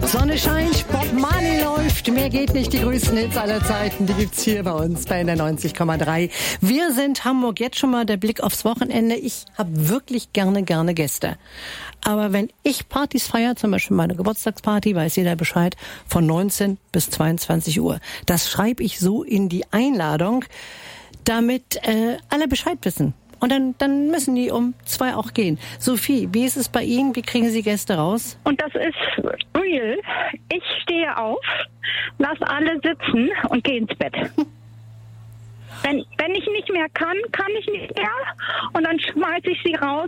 Sonne scheint, Bob Marley läuft, mehr geht nicht, die größten Hits aller Zeiten, die gibt's hier bei uns bei der 90,3. Wir sind Hamburg, jetzt schon mal der Blick aufs Wochenende. Ich habe wirklich gerne Gäste. Aber wenn ich Partys feiere, zum Beispiel meine Geburtstagsparty, weiß jeder Bescheid, von 19 bis 22 Uhr. Das schreibe ich so in die Einladung, damit alle Bescheid wissen. Und dann müssen die um 2 auch gehen. Sophie, wie ist es bei Ihnen? Wie kriegen Sie Gäste raus? Und das ist real. Ich stehe auf, lass alle sitzen und gehe ins Bett. Wenn ich nicht mehr kann ich nicht mehr. Und dann schmeiße ich sie raus